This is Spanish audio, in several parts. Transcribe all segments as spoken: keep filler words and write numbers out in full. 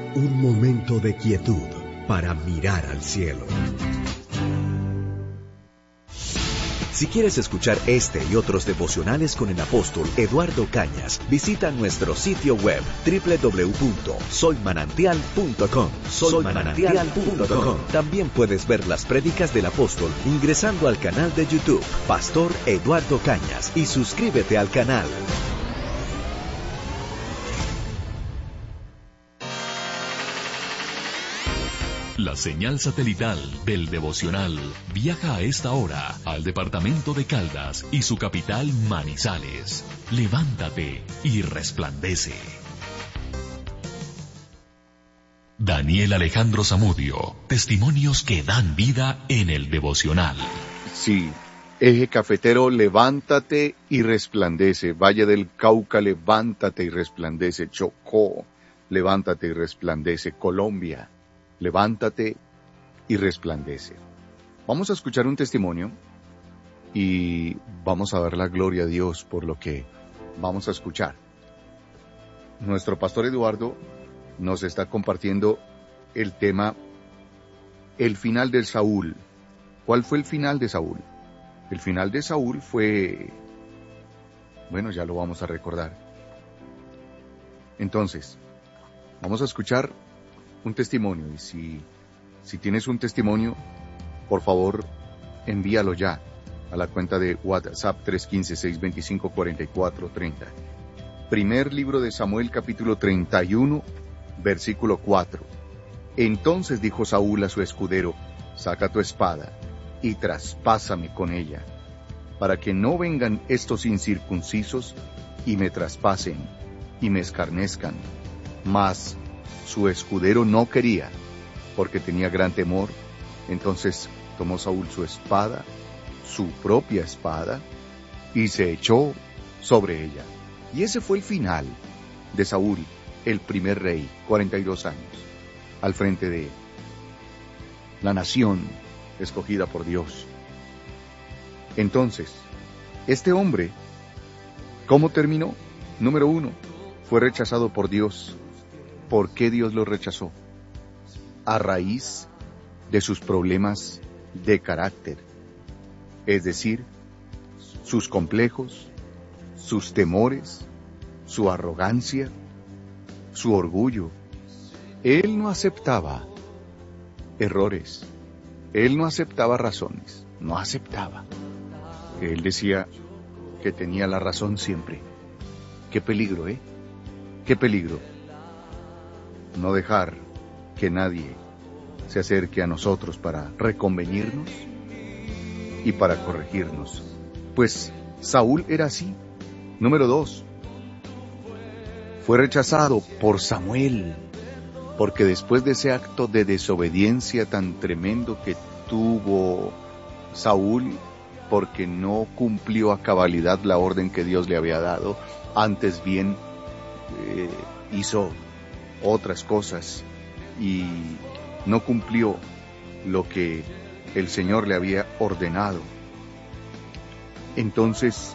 Un momento de quietud para mirar al cielo. Si quieres escuchar este y otros devocionales con el apóstol Eduardo Cañas, visita nuestro sitio web doble u doble u doble u punto soy manantial punto com. soy manantial punto com. También puedes ver las prédicas del apóstol ingresando al canal de YouTube Pastor Eduardo Cañas y suscríbete al canal. La señal satelital del devocional viaja a esta hora al departamento de Caldas y su capital Manizales. Levántate y resplandece. Daniel Alejandro Zamudio, testimonios que dan vida en el devocional. Sí, Eje Cafetero, levántate y resplandece. Valle del Cauca, levántate y resplandece. Chocó, levántate y resplandece. Colombia, levántate y resplandece. Vamos a escuchar un testimonio y vamos a dar la gloria a Dios por lo que vamos a escuchar. Nuestro pastor Eduardo nos está compartiendo el tema, el final de Saúl. ¿Cuál fue el final de Saúl? El final de Saúl fue, bueno, ya lo vamos a recordar. Entonces, vamos a escuchar un testimonio, y si, si tienes un testimonio, por favor, envíalo ya a la cuenta de WhatsApp tres uno cinco, seis dos cinco, cuatro cuatro tres cero. Primer libro de Samuel, capítulo treinta y uno, versículo cuatro. Entonces dijo Saúl a su escudero: saca tu espada y traspásame con ella, para que no vengan estos incircuncisos y me traspasen y me escarnezcan. Mas su escudero no quería, porque tenía gran temor. Entonces tomó Saúl su espada, su propia espada, y se echó sobre ella. Y ese fue el final de Saúl, el primer rey, cuarenta y dos años, al frente de la nación escogida por Dios. Entonces, este hombre, ¿cómo terminó? Número uno, fue rechazado por Dios. ¿Por qué Dios lo rechazó? A raíz de sus problemas de carácter, es decir, sus complejos, sus temores, su arrogancia, su orgullo. Él no aceptaba errores, él no aceptaba razones, no aceptaba. Él decía que tenía la razón siempre. Qué peligro, ¿eh? Qué peligro. No dejar que nadie se acerque a nosotros para reconvenirnos y para corregirnos. Pues Saúl era así. Número dos, fue rechazado por Samuel, porque después de ese acto de desobediencia tan tremendo que tuvo Saúl, porque no cumplió a cabalidad la orden que Dios le había dado, antes bien eh, hizo otras cosas y no cumplió lo que el Señor le había ordenado. Entonces,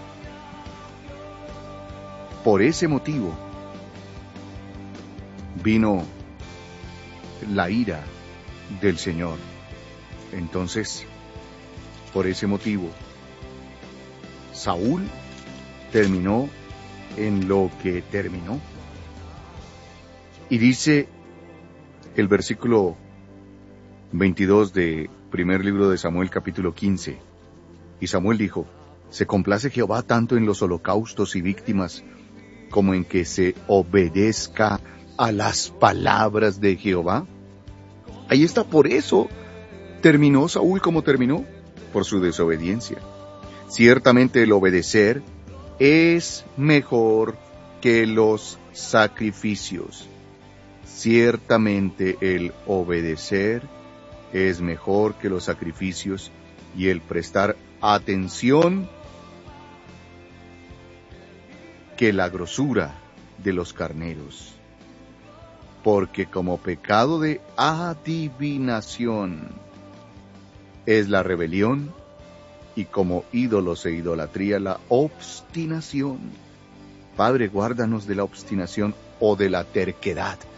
por ese motivo, vino la ira del Señor. Entonces, por ese motivo, Saúl terminó en lo que terminó. Y dice el versículo veintidós de primer libro de Samuel, capítulo quince. Y Samuel dijo: ¿se complace Jehová tanto en los holocaustos y víctimas como en que se obedezca a las palabras de Jehová? Ahí está, por eso terminó Saúl como terminó, por su desobediencia. Ciertamente el obedecer es mejor que los sacrificios. Ciertamente el obedecer es mejor que los sacrificios, y el prestar atención que la grosura de los carneros. Porque como pecado de adivinación es la rebelión, y como ídolos e idolatría la obstinación. Padre, guárdanos de la obstinación o de la terquedad.